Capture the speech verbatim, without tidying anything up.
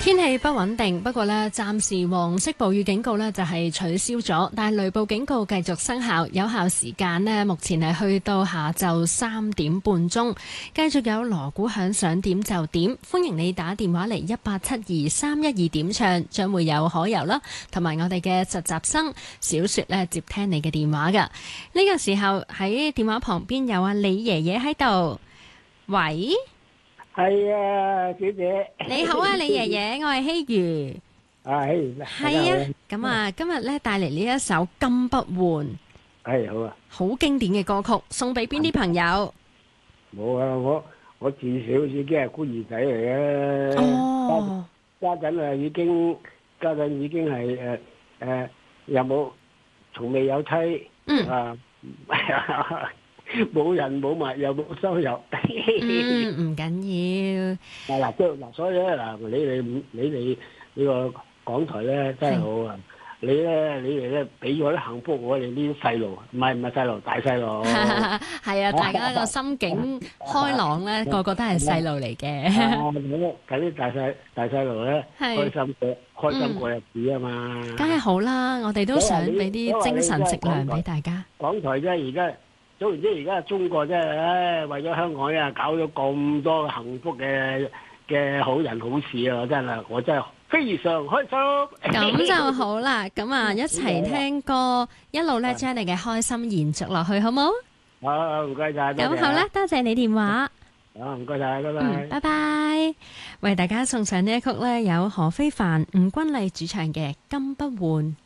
天氣不穩定，不過呢，暫時黃色暴雨警告呢就係取消咗，但係雷暴警告繼續生效，有效時間呢目前係去到下晝三點半鐘，繼續有鑼鼓響，想點就點，歡迎你打電話嚟一八七二三一二點唱，將會有可游啦，同埋我哋嘅實習生小雪呢接聽你嘅電話噶。呢、這個時候喺電話旁邊有阿李爺爺喺度，喂。 係啊，小姐。 你好啊，李爺爺，我係希瑜。 係。 係啊，咁啊，今日咧帶嚟呢一首《金不換》。 係好啊。 好經典嘅歌曲，送俾邊啲朋友？ 冇啊，我我自小已經係孤兒仔嚟嘅。 哦。 家陣啊，已經家陣已經係誒誒，又冇從未有妻。 嗯。 啊。冇人冇物又冇收入， 嗯，唔緊要。 嗱嗱，即係嗱，所以咧嗱，你哋你哋呢個港台咧真係好啊！你咧你哋咧俾咗啲幸福我哋呢啲細路，唔係唔係細路，大細路。 係啊，大家個心境開朗咧，個個都係細路嚟嘅。 睇啲大細大細路咧，開心過開心過日子啊嘛！ 梗係好啦，我哋都想俾啲精神食糧俾大家。 港台啫，而家。總言之，而家中國真係，唉，為咗香港咧，搞咗咁多幸福嘅嘅好人好事啊！真係，我真係非常開心。 咁就好啦，咁啊，一齊聽歌，一路咧將你嘅開心延續落去，好冇？ 好，唔該晒。 咁好啦，多謝你電話。 好，唔該晒，拜拜。 嗯，拜拜。為大家送上呢一曲咧，有何非凡、吳君麗主唱嘅《金不換》。